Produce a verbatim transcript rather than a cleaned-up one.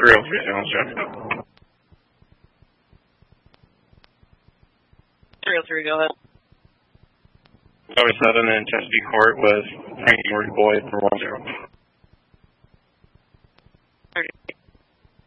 three oh three, San Jose. three oh three, go ahead. Tower seven in Chesapeake Court with Frankie Morty Boy for one zero. Okay.